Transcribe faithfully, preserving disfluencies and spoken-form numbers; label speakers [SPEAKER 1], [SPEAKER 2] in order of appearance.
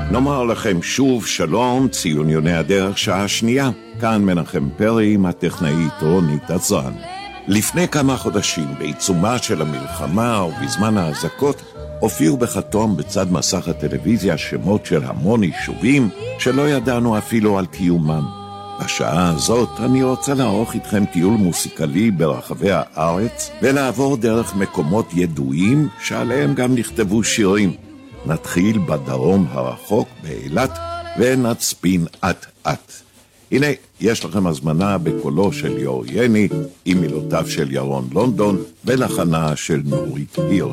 [SPEAKER 1] נאמר לכם שוב שלום, ציון יוני הדרך שעה שנייה. כאן מנחם פרי עם הטכנאית רונית עזרן. לפני כמה חודשים, בעיצומה של המלחמה ובזמן ההזקות, הופיעו בחתום בצד מסך הטלוויזיה שמות של המון יישובים שלא ידענו אפילו על קיומם. בשעה הזאת אני רוצה לערוך איתכם טיול מוסיקלי ברחבי הארץ ולעבור דרך מקומות ידועים שעליהם גם נכתבו שירים. נתחיל בדרום הרחוק באילת ונצפין עט עט. הנה, יש לכם הזמנה בקולו של יור יני עם מילותיו של ירון לונדון ולחנה של נורית הירש.